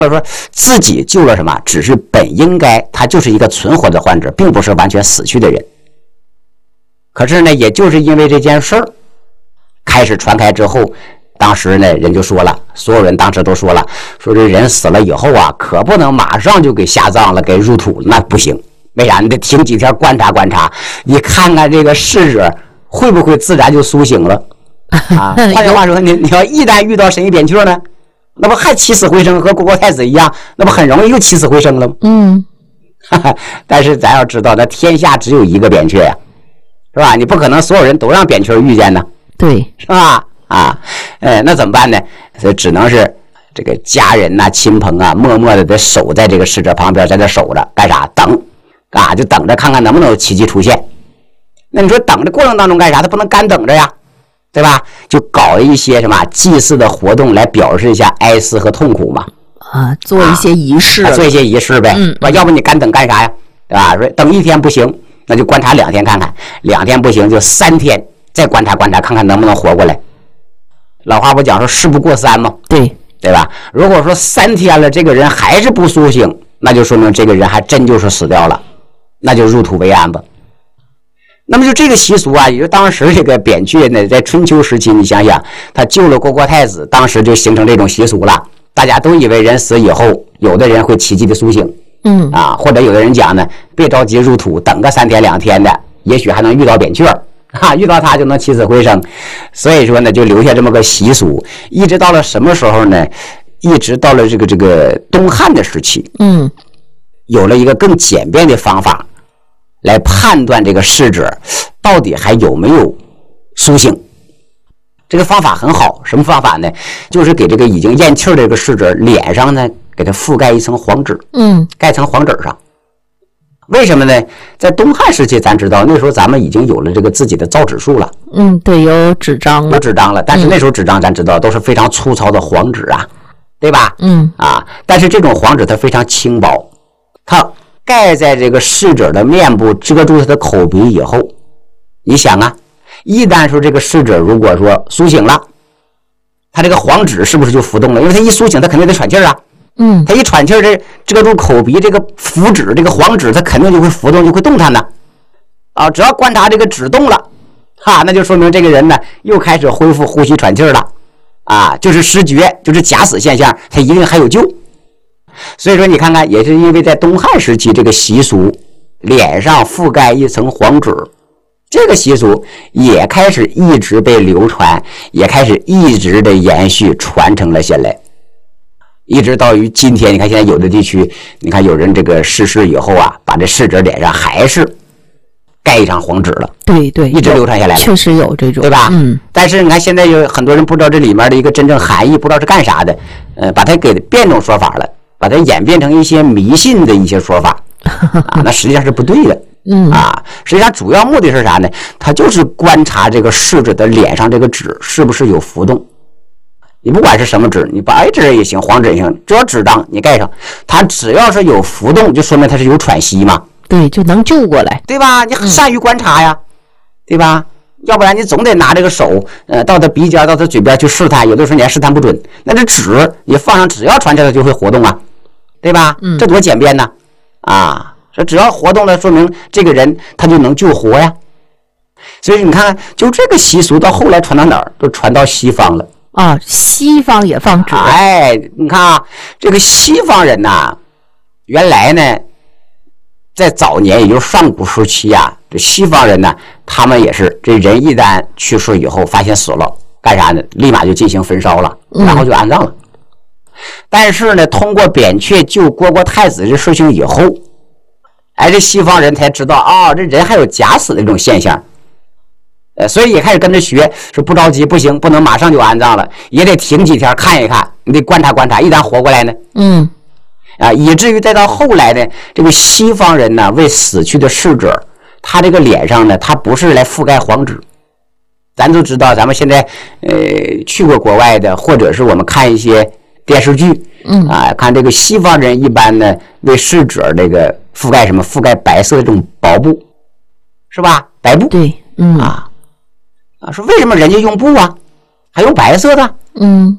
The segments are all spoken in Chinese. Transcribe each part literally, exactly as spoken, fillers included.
或者说自己救了什么，只是本应该他就是一个存活的患者，并不是完全死去的人。可是呢，也就是因为这件事儿开始传开之后，当时呢人就说了，所有人当时都说了，说这人死了以后啊，可不能马上就给下葬了，给入土了，那不行。为啥？你得停几天观察观察，你看看这个逝者会不会自然就苏醒了啊？换句话说，你你要一旦遇到神医扁鹊呢，那不还起死回生，和虢国太子一样，那不很容易又起死回生了吗？ 嗯， 但是咱要知道，那天下只有一个扁鹊呀，是吧？你不可能所有人都让扁鹊遇见呢， 对， 是吧？啊，呃，那怎么办呢？所以只能是这个家人呐、啊、亲朋啊，默默的得守在这个逝者旁边，在这守着，干啥？等啊，就等着看看能不能有奇迹出现。那你说等着过程当中干啥？他不能干等着呀，对吧？就搞一些什么祭祀的活动来表示一下哀思和痛苦嘛。 啊，做一些仪式， 啊、做一些仪式呗， 嗯， 吧？要不你干等干啥呀？对吧？说等一天不行，那就观察两天看看，两天不行就三天再观察观察，看看能不能活过来。老话不讲说事不过三吗？ 对， 对吧？如果说三天了，这个人还是不苏醒，那就说明这个人还真就是死掉了，那就入土为安吧。那么就这个习俗啊，也就当时这个扁鹊呢，在春秋时期，你想想，他救了虢国太子，当时就形成这种习俗了。大家都以为人死以后，有的人会奇迹的苏醒， 嗯啊，或者有的人讲呢，别着急入土，等个三天两天的，也许还能遇到扁鹊啊，遇到他就能起死回生。所以说呢，就留下这么个习俗，一直到了什么时候呢？一直到了这个这个东汉的时期， 嗯， 有了一个更简便的方法来判断这个逝者到底还有没有苏醒。这个方法很好，什么方法呢？就是给这个已经咽气的这个逝者脸上呢，给他覆盖一层黄纸， 嗯， 盖层黄纸上。为什么呢？在东汉时期，咱知道那时候咱们已经有了这个自己的造纸术了， 嗯，对，有纸张了， 有纸张了。但是那时候纸张咱知道都是非常粗糙的黄纸啊，对吧？ 嗯啊，但是这种黄纸它非常轻薄，它盖在这个逝者的面部，遮住他的口鼻以后，你想啊，一旦说这个逝者如果说苏醒了，他这个黄纸是不是就浮动了？因为他一苏醒，他肯定得喘气儿啊。 嗯， 他一喘气儿，这遮住口鼻这个符纸，这个黄纸，它肯定就会浮动，就会动弹的。啊，只要观察这个纸动了，哈，那就说明这个人呢又开始恢复呼吸喘气儿了。啊，就是失觉，就是假死现象，他一定还有救。所以说，你看看，也是因为在东汉时期这个习俗，脸上覆盖一层黄纸。这个习俗也开始一直被流传，也开始一直的延续传承了下来，一直到于今天。你看现在有的地区，你看有人这个逝世以后啊，把这逝者脸上还是盖一张黄纸了， 对对， 一直流传下来了， 确实有这种， 对吧？ 嗯。 但是你看现在有很多人不知道这里面的一个真正含义，不知道是干啥的，呃，把它给变种说法了，把它演变成一些迷信的一些说法，啊，那实际上是不对的。 嗯啊，实际上主要目的是啥呢？它就是观察这个逝者的脸上这个纸是不是有浮动。你不管是什么纸，你白纸也行，黄纸也行，只要纸张你盖上，它只要是有浮动，就说明它是有喘息嘛。 对，就能救过来， 对吧？你善于观察呀，嗯、对吧？要不然你总得拿这个手，呃，到他鼻尖，到他嘴边去试探，有的时候你还试探不准。那这纸你放上，只要传起来就会活动啊，对吧？ 嗯， 这多简便呢！啊。说只要活动了，说明这个人他就能救活呀。所以你看，就这个习俗到后来传到哪儿，都传到西方了啊。西方也放纸。 哎，你看啊，这个西方人呐、啊，原来呢，在早年也就是上古时期啊，这西方人呢，他们也是这人一旦去世以后，发现死了，干啥呢？立马就进行焚烧了，然后就安葬了。嗯、但是呢，通过扁鹊救虢国太子这事情以后。哎，这西方人才知道啊、哦，这人还有假死的这种现象，呃，所以也开始跟着学，说不着急，不行，不能马上就安葬了，也得停几天看一看，你得观察观察，一旦活过来呢， 嗯， 啊，以至于再到后来呢，这个西方人呢，为死去的逝者，他这个脸上呢，他不是来覆盖黄纸，咱都知道，咱们现在呃去过国外的，或者是我们看一些电视剧， 嗯啊，看这个西方人一般呢为逝者这个。覆盖什么？覆盖白色的这种薄布，是吧？白布。 对，嗯啊啊，说为什么人家用布啊，还用白色的？ 嗯，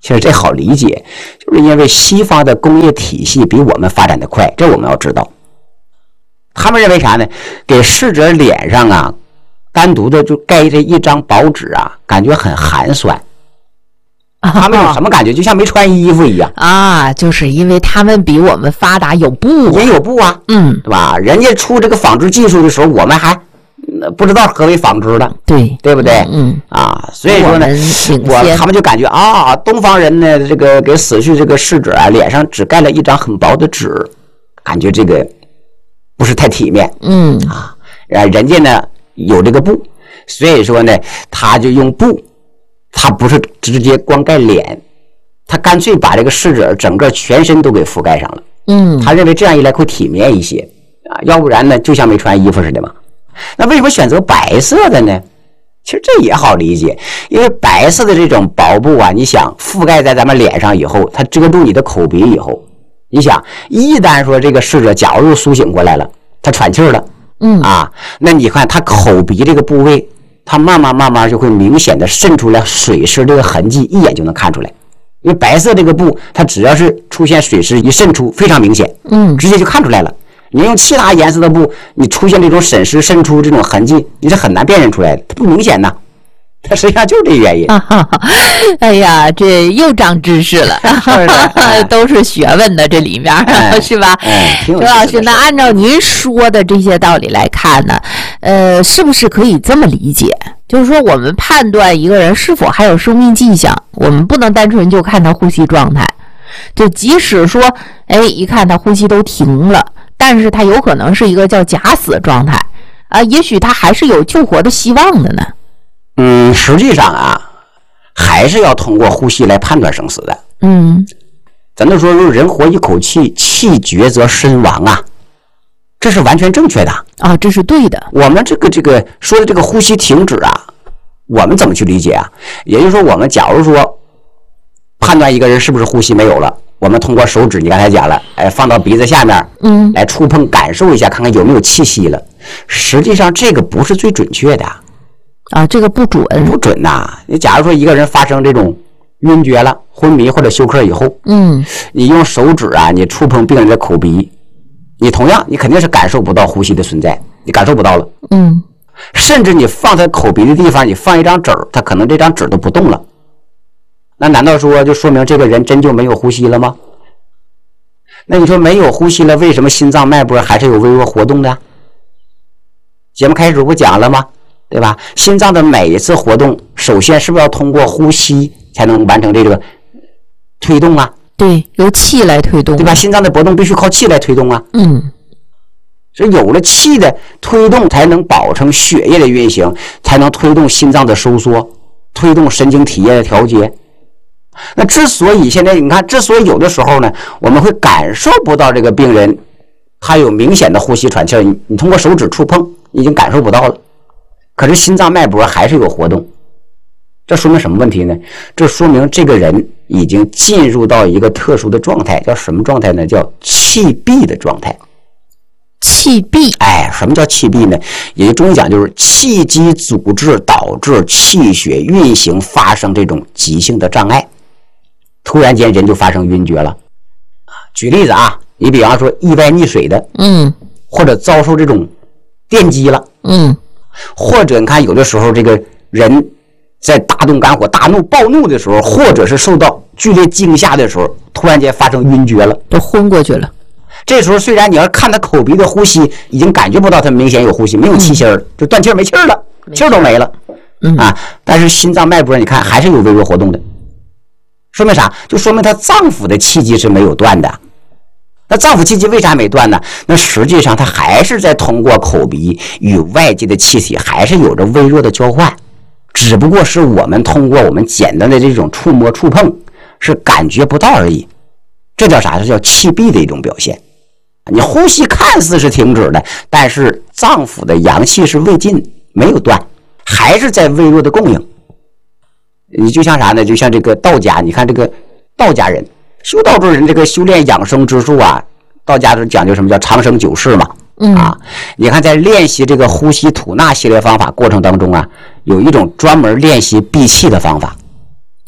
其实这好理解，就是因为西方的工业体系比我们发展的快，这我们要知道。他们认为啥呢？给逝者脸上啊单独的就盖这一张薄纸啊，感觉很寒酸。他们有什么感觉？就像没穿衣服一样啊！就是因为他们比我们发达，有布、啊， 也有布啊， 嗯， 对吧？人家出这个纺织技术的时候，我们还不知道何为纺织的， 对， 对不对？ 嗯啊，所以说呢，我, 我他们就感觉啊，东方人呢，这个给死去这个逝者啊，脸上只盖了一张很薄的纸，感觉这个不是太体面， 嗯啊，人家呢有这个布，所以说呢，他就用布。他不是直接光盖脸，他干脆把这个逝者整个全身都给覆盖上了。 嗯， 他认为这样一来会体面一些啊，要不然呢就像没穿衣服似的嘛。那为什么选择白色的呢？其实这也好理解，因为白色的这种薄布啊，你想覆盖在咱们脸上以后，它遮住你的口鼻以后，你想一旦说这个逝者假如苏醒过来了，他喘气了， 嗯啊，那你看他口鼻这个部位。它慢慢慢慢就会明显的渗出来水湿这个痕迹，一眼就能看出来。因为白色这个布，它只要是出现水湿一渗出，非常明显， 嗯， 直接就看出来了。你用其他颜色的布，你出现这种渗湿渗出这种痕迹，你是很难辨认出来的，它不明显呐。它实际上就是这原因。 哎呀，这又长知识了，是都是学问的这里面，哎、是吧？周老师，那按照您说的这些道理来看呢，呃，是不是可以这么理解？就是说，我们判断一个人是否还有生命迹象，我们不能单纯就看他呼吸状态。就即使说，哎，一看他呼吸都停了，但是他有可能是一个叫假死状态啊，也许他还是有救活的希望的呢。 嗯，实际上啊，还是要通过呼吸来判断生死的。 嗯， 咱都说人活一口气，气绝则身亡啊，这是完全正确的啊，这是对的。 我们这个这个说的这个呼吸停止啊，我们怎么去理解啊？也就是说，我们假如说判断一个人是不是呼吸没有了，我们通过手指，你刚才讲了，哎，放到鼻子下面， 嗯， 来触碰感受一下，看看有没有气息了。实际上，这个不是最准确的。 啊，这个不准， 不准呐、啊！你假如说一个人发生这种晕厥了、昏迷或者休克以后， 嗯， 你用手指啊，你触碰病人的口鼻，你同样你肯定是感受不到呼吸的存在，你感受不到了， 嗯， 甚至你放在口鼻的地方，你放一张纸儿，他可能这张纸都不动了，那难道说就说明这个人真就没有呼吸了吗？那你说没有呼吸了，为什么心脏脉搏还是有微弱活动的？节目开始不讲了吗？对吧？心脏的每一次活动，首先是不是要通过呼吸才能完成这个推动啊？ 对，由气来推动， 对吧？心脏的搏动必须靠气来推动啊。 嗯， 所以有了气的推动，才能保证血液的运行，才能推动心脏的收缩，推动神经体液的调节。那之所以现在你看，之所以有的时候呢，我们会感受不到这个病人他有明显的呼吸喘气，你你通过手指触碰已经感受不到了。可是心脏脉搏还是有活动，这说明什么问题呢？这说明这个人已经进入到一个特殊的状态，叫什么状态呢？叫气闭的状态。 气闭， 哎，什么叫气闭呢？也就中医讲就是气机阻滞，导致气血运行发生这种急性的障碍，突然间人就发生晕厥了。举例子啊，你比方说意外溺水的， 嗯， 或者遭受这种电击了， 嗯。 或者你看有的时候这个人在大动肝火大怒暴怒的时候，或者是受到剧烈惊吓的时候，突然间发生晕厥了， 都昏过去了。 这时候虽然你要看他口鼻的呼吸已经感觉不到他明显有呼吸，没有气息儿、嗯、就断气儿没气儿了，气儿都没了、 嗯、 啊，但是心脏脉搏你看还是有微弱活动的，说明啥？就说明他脏腑的气机是没有断的。那脏腑气机为啥没断呢？那实际上它还是在通过口鼻与外界的气体还是有着微弱的交换，只不过是我们通过我们简单的这种触摸触碰是感觉不到而已。这叫啥？这叫气闭的一种表现。你呼吸看似是停止的，但是脏腑的阳气是未尽，没有断，还是在微弱的供应。你就像啥呢？就像这个道家，你看这个道家人修道之人，这个修炼养生之术啊，道家都讲究什么叫长生久视嘛。 嗯啊，你看在练习这个呼吸吐纳系列方法过程当中啊，有一种专门练习闭气的方法。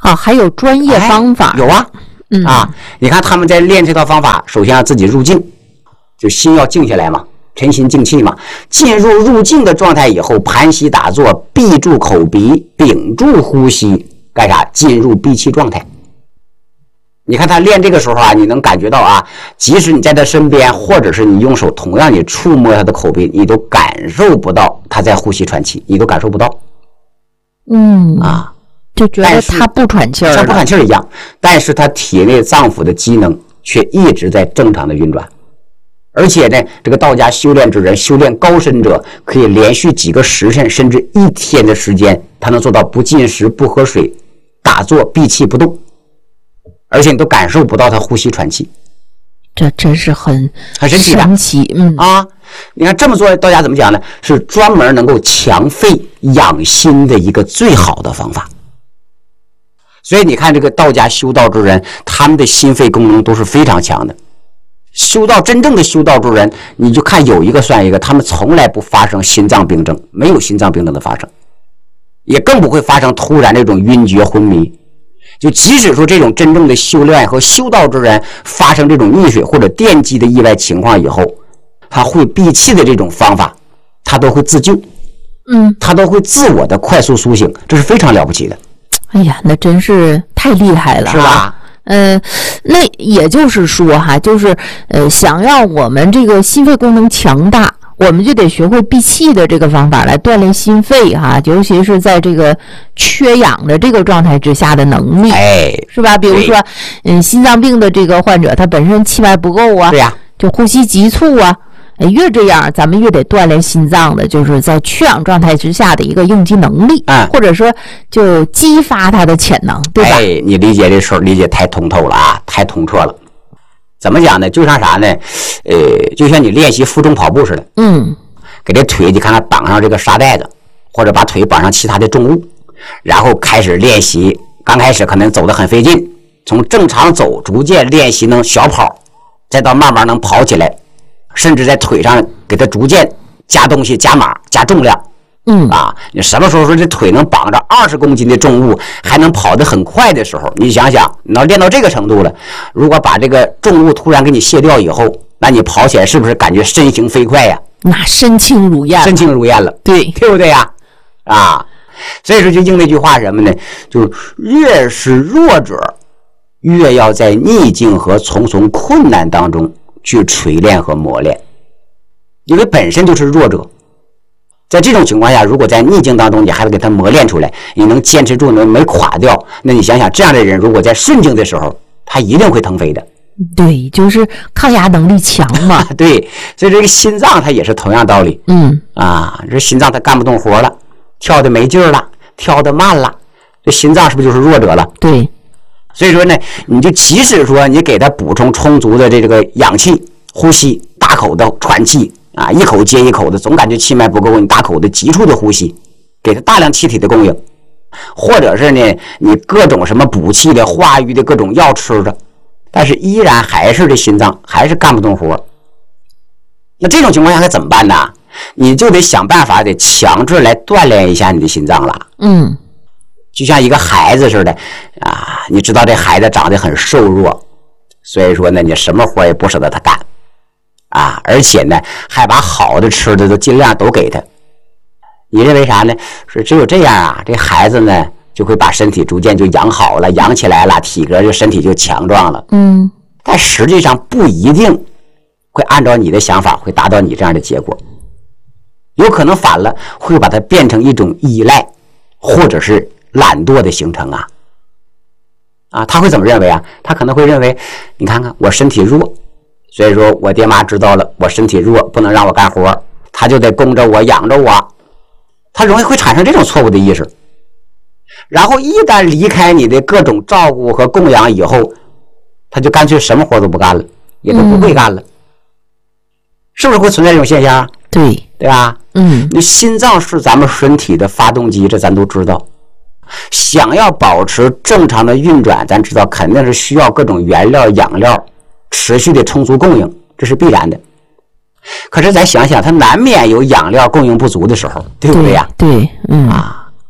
啊，还有专业方法？ 哎、有啊，嗯啊，你看他们在练这套方法，首先要自己入静，就心要静下来嘛，沉心静气嘛。进入入静的状态以后，盘膝打坐，闭住口鼻，屏住呼吸，干啥？进入闭气状态。你看他练这个时候啊，你能感觉到啊，即使你在他身边，或者是你用手同样你触摸他的口鼻，你都感受不到他在呼吸喘气，你都感受不到。 嗯啊， 就觉得他不喘气儿， 像不喘气儿一样，但是他体内脏腑的机能却一直在正常的运转。而且呢，这个道家修炼之人，修炼高深者，可以连续几个时辰甚至一天的时间，他能做到不进食、不喝水、打坐、闭气不动，而且你都感受不到他呼吸喘气。 这真是很很神奇的， 神奇，嗯啊，你看这么做，道家怎么讲呢？是专门能够强肺养心的一个最好的方法。所以你看，这个道家修道之人，他们的心肺功能都是非常强的。修道真正的修道之人，你就看有一个算一个，他们从来不发生心脏病症，没有心脏病症的发生，也更不会发生突然这种晕厥昏迷。就即使说这种真正的修炼和修道之人发生这种溺水或者电击的意外情况以后，他会闭气的这种方法，他都会自救， 嗯， 他都会自我的快速苏醒，这是非常了不起的。 哎呀，那真是太厉害了， 是吧？ 呃，那也就是说哈，就是呃，想要我们这个心肺功能强大，我们就得学会闭气的这个方法来锻炼心肺哈，尤其是在这个缺氧的这个状态之下的能力， 哎， 是吧？比如说，嗯，心脏病的这个患者，他本身气脉不够啊， 对呀， 就呼吸急促啊。越这样，咱们越得锻炼心脏的，就是在缺氧状态之下的一个应激能力， 嗯， 或者说就激发它的潜能，对吧？ 哎，你理解这事儿理解太通透了啊，太通彻了。怎么讲呢？就像啥呢？呃，就像你练习负重跑步似的， 嗯， 给这腿你看它绑上这个沙袋子，或者把腿绑上其他的重物，然后开始练习。刚开始可能走得很费劲，从正常走逐渐练习能小跑，再到慢慢能跑起来。甚至在腿上给它逐渐加东西、加码、加重量， 嗯啊，你什么时候说这腿能绑着二十公斤的重物，还能跑得很快的时候，你想想，你要练到这个程度了，如果把这个重物突然给你卸掉以后，那你跑起来是不是感觉身形飞快呀？ 那身轻如燕， 身轻如燕了， 对， 对不对呀？啊，所以说就应那句话什么呢？就是越是弱者，越要在逆境和重重困难当中去锤炼和磨练，因为本身就是弱者，在这种情况下，如果在逆境当中你还得给他磨练出来，你能坚持住，能没垮掉，那你想想，这样的人如果在顺境的时候，他一定会腾飞的。 对，就是抗压能力强嘛。 对，所以这个心脏它也是同样道理。 嗯啊，这心脏它干不动活了，跳得没劲儿了，跳得慢了，这心脏是不是就是弱者了？ 对。 所以说呢，你就即使说你给他补充充足的这个氧气，呼吸大口的喘气啊，一口接一口的，总感觉气脉不够，你大口的急促的呼吸，给他大量气体的供应，或者是呢，你各种什么补气的、化瘀的各种药吃着，但是依然还是这心脏还是干不动活。那这种情况下该怎么办呢？你就得想办法，得强制来锻炼一下你的心脏了。 嗯。 就像一个孩子似的啊，你知道这孩子长得很瘦弱，所以说呢，你什么活也不舍得他干啊，而且呢，还把好的吃的都尽量都给他。你认为啥呢？是只有这样啊，这孩子呢就会把身体逐渐就养好了，养起来了，体格就身体就强壮了。 嗯， 但实际上不一定会按照你的想法会达到你这样的结果，有可能反了，会把它变成一种依赖，或者是懒惰的形成啊，啊，他会怎么认为啊？他可能会认为，你看看我身体弱，所以说我爹妈知道了我身体弱，不能让我干活，他就得供着我养着我，他容易会产生这种错误的意识。然后一旦离开你的各种照顾和供养以后，他就干脆什么活都不干了，也都不会干了，嗯、是不是会存在这种现象？ 对， 对吧？ 嗯， 你心脏是咱们身体的发动机，这咱都知道。想要保持正常的运转，咱知道肯定是需要各种原料、养料持续的充足供应，这是必然的。可是咱想想，它难免有养料供应不足的时候，对不对呀？ 对，对，嗯啊，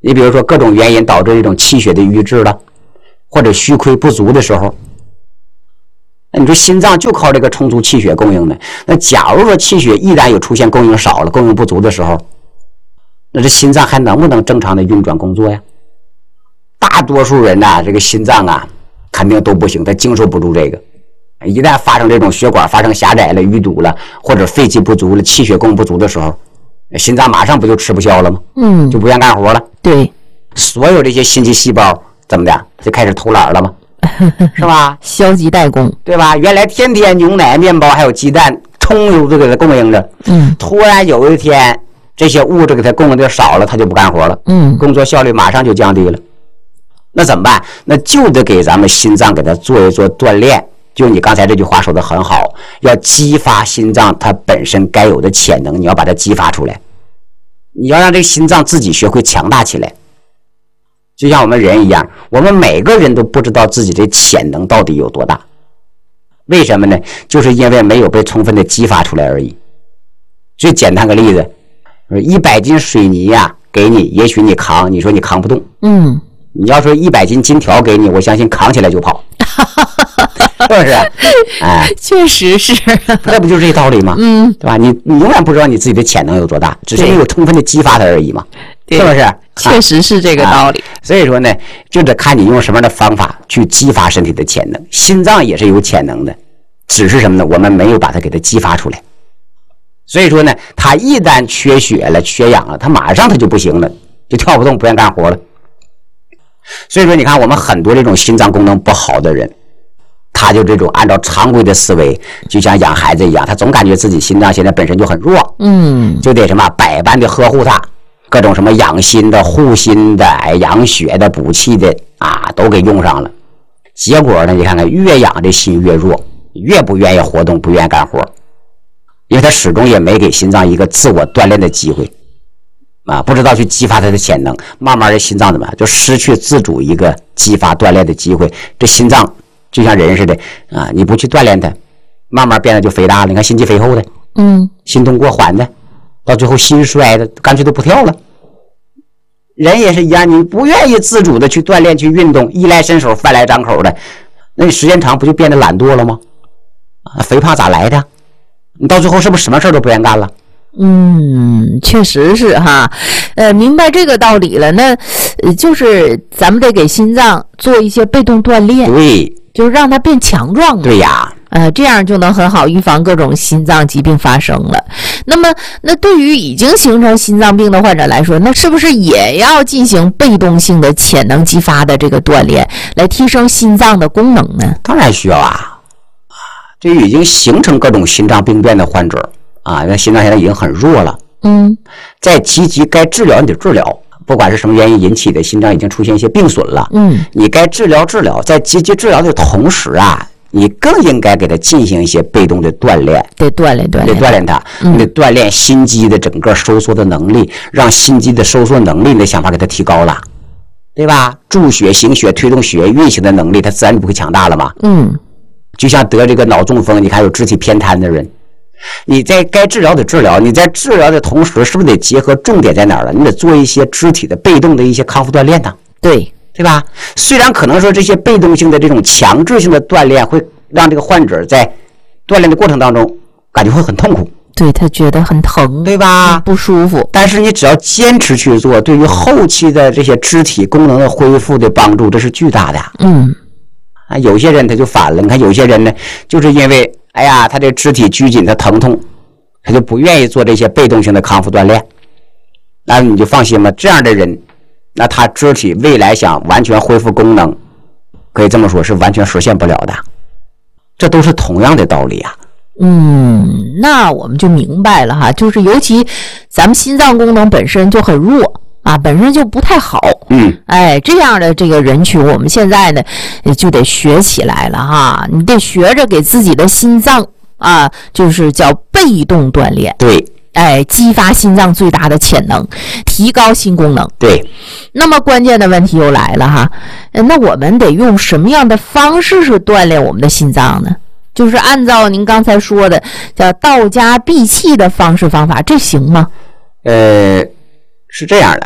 你比如说各种原因导致这种气血的瘀滞了，或者虚亏不足的时候，那你说心脏就靠这个充足气血供应的，那假如说气血一旦有出现供应少了、供应不足的时候，那这心脏还能不能正常的运转工作呀？大多数人呐、啊，这个心脏啊肯定都不行，他经受不住这个。一旦发生这种血管发生狭窄了、淤堵了，或者肺气不足了、气血供不足的时候，心脏马上不就吃不消了吗？嗯，就不愿干活了。 对， 所有这些心肌细胞怎么的就开始偷懒了吗？是吧？ 消极怠工， 对吧？原来天天牛奶、面包还有鸡蛋充足的给它供应着，嗯，突然有一天这些物质给它供应的少了，它就不干活了，嗯，工作效率马上就降低了。那怎么办？那就得给咱们心脏给它做一做锻炼。就你刚才这句话说的很好，要激发心脏它本身该有的潜能，你要把它激发出来，你要让这个心脏自己学会强大起来。就像我们人一样，我们每个人都不知道自己的潜能到底有多大，为什么呢？就是因为没有被充分的激发出来而已。最简单个例子，一百斤水泥呀、啊、给你，也许你扛，你说你扛不动，嗯，你要说一百斤金条给你，我相信扛起来就跑。是不是？哎， 确实是， 那不就是这道理吗？嗯，对吧？你你永远不知道你自己的潜能有多大，只是没有充分的激发它而已嘛，是不是？ 确实是这个道理。 啊、所以说呢，就得看你用什么样的方法去激发身体的潜能。心脏也是有潜能的，只是什么呢？我们没有把它给它激发出来。所以说呢，它一旦缺血了、缺氧了，它马上它就不行了，就跳不动，不愿干活了。所以说，你看我们很多这种心脏功能不好的人。他就这种按照常规的思维，就像养孩子一样，他总感觉自己心脏现在本身就很弱，嗯，就得什么百般的呵护他，各种什么养心的、护心的、养血的、补气的啊，都给用上了。结果呢，你看看越养这心越弱，越不愿意活动，不愿意干活，因为他始终也没给心脏一个自我锻炼的机会啊，不知道去激发他的潜能，慢慢的心脏怎么就失去自主一个激发锻炼的机会，这心脏。就像人似的啊，你不去锻炼它，慢慢变得就肥大了。你看心肌肥厚的，嗯，心动过缓的，到最后心衰的，干脆都不跳了。人也是一样，你不愿意自主的去锻炼、去运动，衣来伸手、饭来张口的，那你时间长不就变得懒惰了吗？啊，肥胖咋来的？你到最后是不是什么事都不愿干了？ 嗯，确实是哈，呃，明白这个道理了。那，呃，就是咱们得给心脏做一些被动锻炼， 对， 就是让它变强壮。 对呀， 呃，这样就能很好预防各种心脏疾病发生了。那么，那对于已经形成心脏病的患者来说，那是不是也要进行被动性的潜能激发的这个锻炼，来提升心脏的功能呢？ 当然需要啊！这已经形成各种心脏病变的患者。啊，那心脏现在已经很弱了，嗯，在积极该治疗你得治疗，不管是什么原因引起的，心脏已经出现一些病损了，嗯，你该治疗治疗，在积极治疗的同时啊，你更应该给它进行一些被动的锻炼， 得锻炼锻炼， 得锻炼它，嗯、你得锻炼心肌的整个收缩的能力，让心肌的收缩能力你的想法给它提高了，对吧？助血行血推动血液运行的能力，它自然不会强大了嘛，嗯，就像得这个脑中风，你看有肢体偏瘫的人。你在该治疗的治疗，你在治疗的同时，是不是得结合重点在哪儿了？你得做一些肢体的被动的一些康复锻炼呢？ 对， 对吧？虽然可能说这些被动性的这种强制性的锻炼会让这个患者在锻炼的过程当中感觉会很痛苦， 对他觉得很疼， 对吧？ 不舒服。 但是你只要坚持去做，对于后期的这些肢体功能的恢复的帮助，这是巨大的。嗯，啊，有些人他就反了，你看有些人呢，就是因为。哎呀，他这肢体拘紧，他疼痛，他就不愿意做这些被动性的康复锻炼。那你就放心吧，这样的人，那他肢体未来想完全恢复功能，可以这么说，是完全实现不了的。这都是同样的道理啊。 嗯，那我们就明白了哈，就是尤其咱们心脏功能本身就很弱。啊，本身就不太好，嗯，哎，这样的这个人群，我们现在呢就得学起来了哈，你得学着给自己的心脏啊，就是叫被动锻炼， 对， 哎，激发心脏最大的潜能，提高心功能， 对。 那么关键的问题又来了哈，那我们得用什么样的方式去锻炼我们的心脏呢？就是按照您刚才说的叫道家闭气的方式方法，这行吗？ 呃。是这样的啊，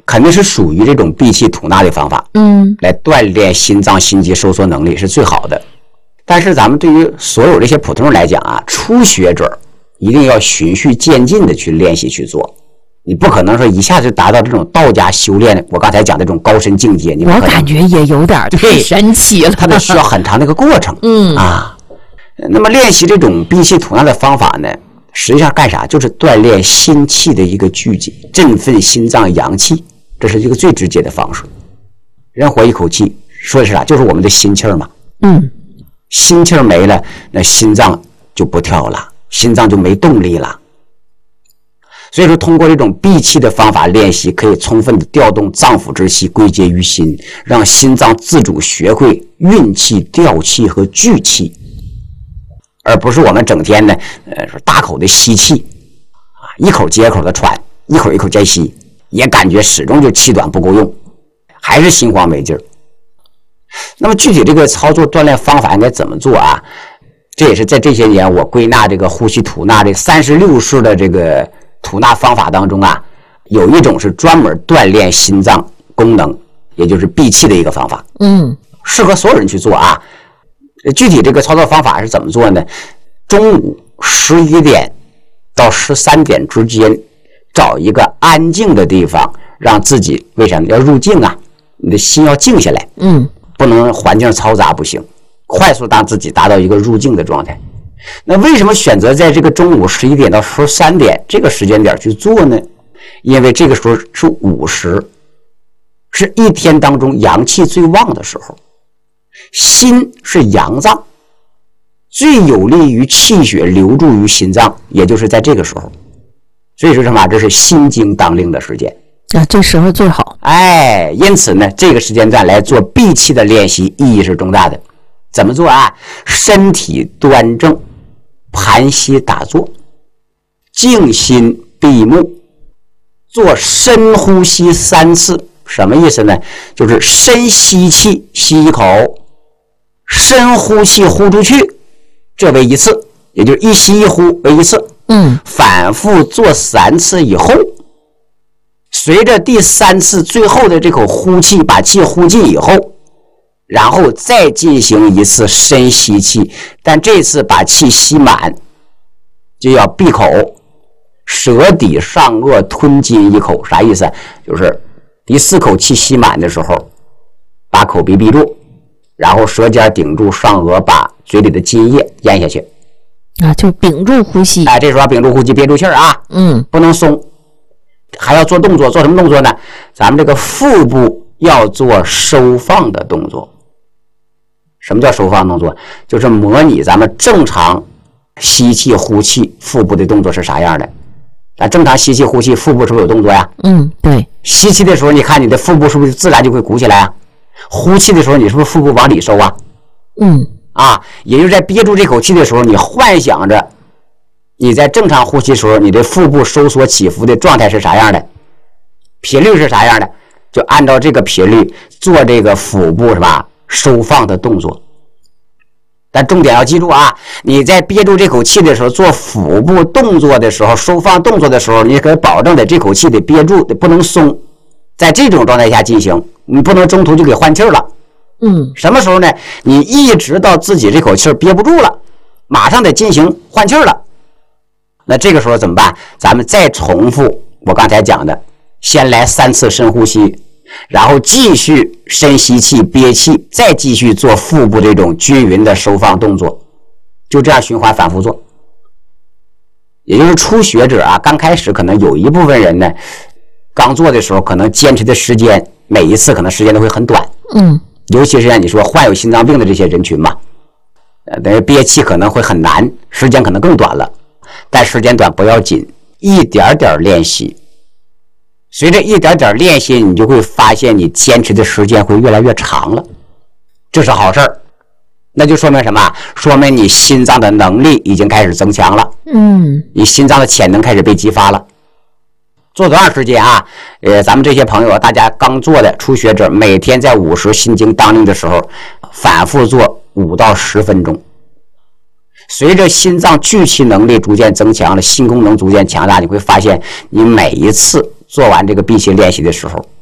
肯定是属于这种闭气吐纳的方法， 嗯， 来锻炼心脏心肌收缩能力是最好的。但是咱们对于所有这些普通人来讲啊，初学者一定要循序渐进的去练习去做，你不可能说一下就达到这种道家修炼我刚才讲的这种高深境界，你我感觉也有点太神奇了， 它得需要很长的一个过程。 嗯啊，那么练习这种闭气吐纳的方法呢，实际上干啥？就是锻炼心气的一个聚集，振奋心脏阳气，这是一个最直接的方式。人活一口气，说的是啥？就是我们的心气儿嘛。 嗯， 心气儿没了，那心脏就不跳了，心脏就没动力了。所以说，通过这种闭气的方法练习，可以充分的调动脏腑之气归结于心，让心脏自主学会运气、调气和聚气，而不是我们整天呢，呃，大口的吸气，啊，一口接一口的喘，一口一口再吸，也感觉始终就气短不够用，还是心慌没劲儿。那么具体这个操作锻炼方法应该怎么做啊？这也是在这些年我归纳这个呼吸吐纳这三十六式的这个吐纳方法当中啊，有一种是专门锻炼心脏功能，也就是闭气的一个方法。 嗯， 适合所有人去做啊。具体这个操作方法是怎么做呢？中午十一点到十三点之间，找一个安静的地方，让自己为啥呢？要入静啊，你的心要静下来。 嗯， 不能环境嘈杂不行，快速让自己达到一个入静的状态。那为什么选择在这个中午十一点到十三点这个时间点去做呢？因为这个时候是午时，是一天当中阳气最旺的时候，心是阳脏，最有利于气血流注于心脏，也就是在这个时候。所以说什么？这是心经当令的时间啊，这时候最好。 哎，因此呢，这个时间段来做闭气的练习意义是重大的。怎么做啊？身体端正，盘膝打坐，静心闭目，做深呼吸三次。什么意思呢？就是深吸气，吸一口，深呼气呼出去，这为一次，也就是一吸一呼为一次。 嗯， 反复做三次以后，随着第三次最后的这口呼气把气呼尽以后，然后再进行一次深吸气，但这次把气吸满，就要闭口，舌底上颚吞津一口。啥意思？就是第四口气吸满的时候，把口鼻闭住，然后舌尖顶住上颚，把嘴里的津液咽下去啊，就屏住呼吸。 哎，这时候要屏住呼吸，憋住气儿啊， 嗯， 不能松。还要做动作，做什么动作呢？咱们这个腹部要做收放的动作。什么叫收放动作？就是模拟咱们正常吸气呼气腹部的动作是啥样的。咱正常吸气呼气，腹部是不是有动作呀？ 嗯，对。 吸气的时候，你看你的腹部是不是自然就会鼓起来啊？呼气的时候，你是不是腹部往里收啊？ 嗯， 啊，也就是在憋住这口气的时候，你幻想着你在正常呼吸的时候，你的腹部收缩起伏的状态是啥样的，频率是啥样的，就按照这个频率做这个腹部是吧收放的动作。但重点要记住啊，你在憋住这口气的时候，做腹部动作的时候，收放动作的时候，你可以保证的这口气得憋住，不能松。在这种状态下进行，你不能中途就给换气了。 嗯， 什么时候呢？你一直到自己这口气憋不住了，马上得进行换气了。那这个时候怎么办？咱们再重复我刚才讲的，先来三次深呼吸，然后继续深吸气憋气，再继续做腹部这种均匀的收放动作，就这样循环反复做。也就是初学者啊，刚开始可能有一部分人呢，刚做的时候可能坚持的时间每一次可能时间都会很短。 嗯， 尤其是像你说患有心脏病的这些人群嘛，呃，等于憋气可能会很难，时间可能更短了。但时间短不要紧，一点点练习，随着一点点练习，你就会发现你坚持的时间会越来越长了，这是好事儿。那就说明什么？说明你心脏的能力已经开始增强了， 嗯， 你心脏的潜能开始被激发了。做多长时间啊？呃，咱们这些朋友，大家刚做的初学者，每天在午时心经当令的时候，反复做五到十分钟。随着心脏聚气能力逐渐增强了，心功能逐渐强大，你会发现，你每一次做完这个闭气练习的时候，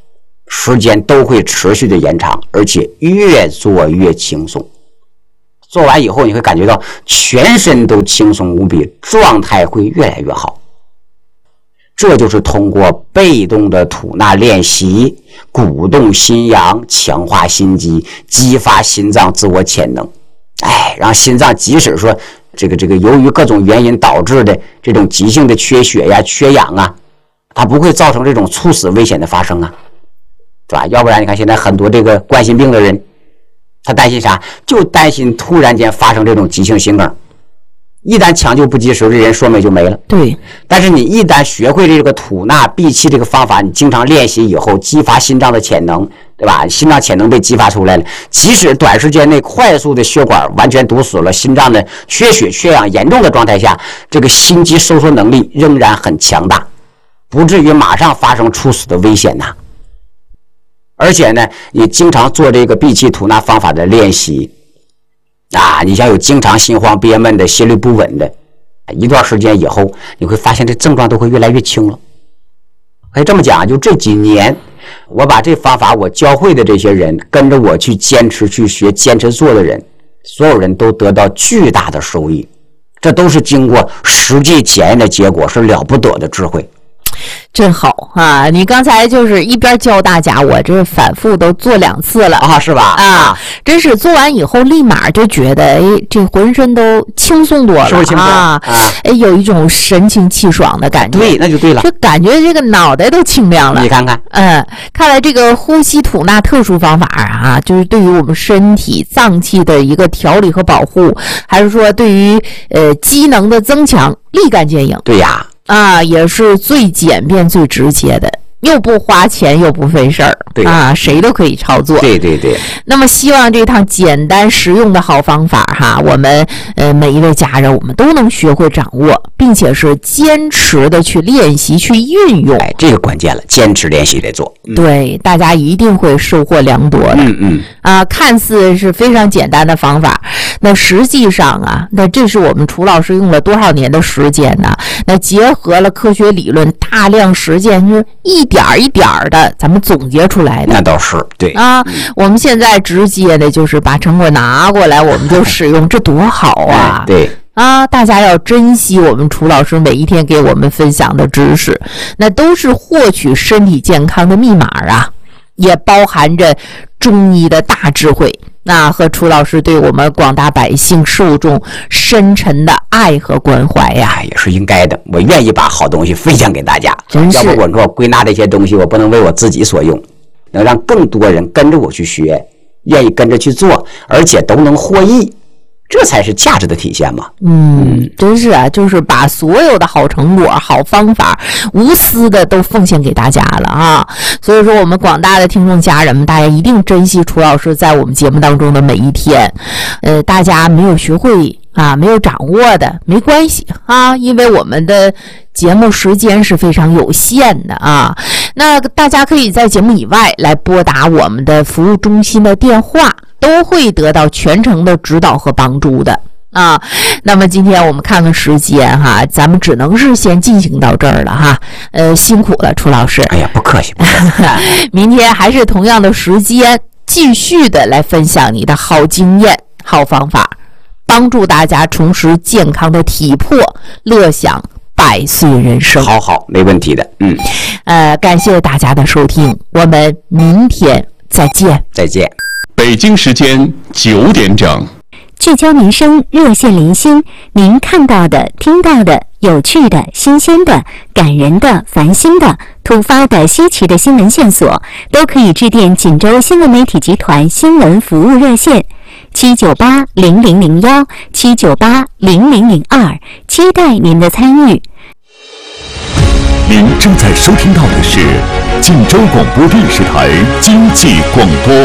时间都会持续的延长，而且越做越轻松。做完以后你会感觉到全身都轻松无比，状态会越来越好。这就是通过被动的吐纳练习，鼓动心阳，强化心肌，激发心脏自我潜能。哎，让心脏即使说这个这个由于各种原因导致的这种急性的缺血呀、缺氧啊，它不会造成这种猝死危险的发生啊，对吧？要不然你看现在很多这个冠心病的人，他担心啥？就担心突然间发生这种急性心梗。一旦抢救不及时，这人说没就没了。 对， 但是你一旦学会这个吐纳闭气这个方法，你经常练习以后，激发心脏的潜能，对吧？心脏潜能被激发出来了，即使短时间内快速的血管完全堵死了，心脏的缺血缺氧严重的状态下，这个心肌收缩能力仍然很强大，不至于马上发生猝死的危险呐。而且呢，你经常做这个闭气吐纳方法的练习啊，你像有经常心慌憋闷的、心律不稳的，一段时间以后，你会发现这症状都会越来越轻了。可以这么讲，就这几年，我把这方法我教会的这些人，跟着我去坚持去学、坚持做的人，所有人都得到巨大的收益。这都是经过实际检验的结果，是了不得的智慧。 真好啊！你刚才就是一边教大家，我这反复都做两次了啊，是吧？ 啊，真是做完以后立马就觉得，哎，这浑身都轻松多了， 是不是轻松啊？啊，哎，有一种神清气爽的感觉。 对，那就对了， 就感觉这个脑袋都清亮了。 你看看， 嗯，看来这个呼吸吐纳特殊方法啊，就是对于我们身体脏器的一个调理和保护，还是说对于呃机能的增强，立竿见影。 对呀。 啊，也是最简便、最直接的，又不花钱，又不费事儿， 对啊，谁都可以操作。 对对对。 那么，希望这趟简单实用的好方法哈，我们呃每一位家人，我们都能学会掌握，并且是坚持的去练习、去运用。 哎，这个关键了，坚持练习得做。 嗯、对，大家一定会收获良多的。 嗯嗯。 啊，看似是非常简单的方法，那实际上啊，那这是我们楚老师用了多少年的时间呢？那结合了科学理论，大量实践，就是一点一点的，咱们总结出来的。 那倒是对啊，嗯、我们现在直接的就是把成果拿过来，我们就使用，这多好啊！ 哎、对。 啊，大家要珍惜我们楚老师每一天给我们分享的知识，那都是获取身体健康的密码啊，也包含着中医的大智慧。那和楚老师对我们广大百姓受众深沉的爱和关怀呀， 也是应该的。我愿意把好东西分享给大家， 真是。 要不我说归纳这些东西，我不能为我自己所用，能让更多人跟着我去学，愿意跟着去做，而且都能获益。这才是价值的体现嘛。 嗯，真是啊，就是把所有的好成果、好方法，无私的都奉献给大家了啊！所以说，我们广大的听众家人们，大家一定珍惜楚老师在我们节目当中的每一天。呃，大家没有学会啊，没有掌握的没关系啊，因为我们的节目时间是非常有限的啊。那大家可以在节目以外来拨打我们的服务中心的电话，都会得到全程的指导和帮助的啊。那么今天我们看看时间哈，咱们只能是先进行到这儿了哈。呃，辛苦了，楚老师。 哎呀，不客气，不客气。 明天还是同样的时间，继续的来分享你的好经验、好方法，帮助大家重拾健康的体魄，乐享百岁人生。 好好，没问题的。嗯， 呃，感谢大家的收听，我们明天再见。 再见。 北京时间九点整， 聚焦民生，热线零星，您看到的、听到的、有趣的、新鲜的、感人的、烦心的、突发的、稀奇的新闻线索，都可以致电锦州新闻媒体集团新闻服务热线七九八零零零幺七九八零零零二，期待您的参与。 您正在收听到的是锦州广播电视台经济广播。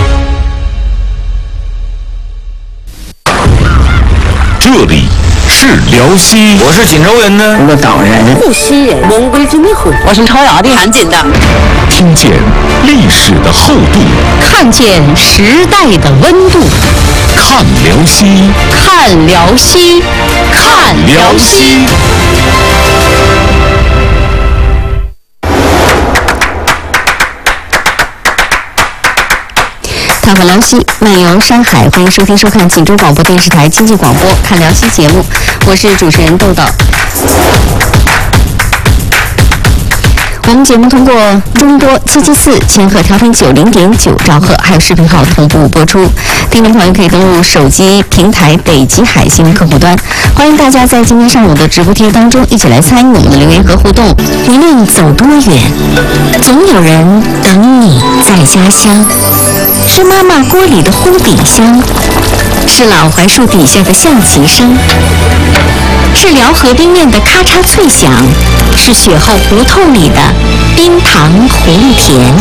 这里是辽西， 我是锦州人呢， 我党人， 护西人， 蒙古军的魂， 我是朝阳的， 韩锦的， 听见历史的厚度， 看见时代的温度， 看辽西， 看辽西，看辽西。 探访辽西，漫游山海，欢迎收听收看锦州广播电视台经济广播看辽西节目，我是主持人豆豆。我们节目通过中波七七四千赫调频九零点九兆赫，还有视频号同步播出。听众朋友可以登录手机平台北极海新闻客户端。欢迎大家在今天上午的直播贴当中一起来参与我们的留言和互动。无论走多远，总有人等你在家乡。是妈妈锅里的烘饼香，是老槐树底下的象棋声，是辽河冰面的咔嚓脆响，是雪后胡同里的冰糖葫芦甜。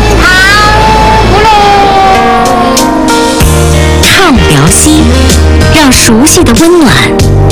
唱辽西，让熟悉的温暖